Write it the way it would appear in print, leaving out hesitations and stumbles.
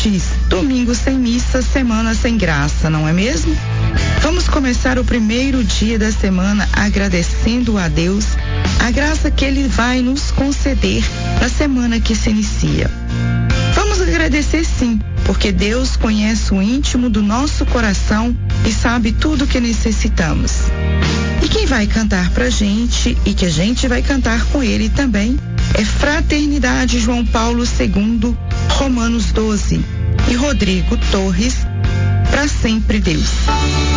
diz: domingo sem missa, semana sem graça, não é mesmo? Vamos começar o primeiro dia da semana agradecendo a Deus a graça que Ele vai nos conceder na semana que se inicia. Vamos agradecer sim, porque Deus conhece o íntimo do nosso coração e sabe tudo o que necessitamos. E quem vai cantar pra gente e que a gente vai cantar com ele também é Fraternidade João Paulo II, Romanos 12, e Rodrigo Torres, Pra Sempre Deus.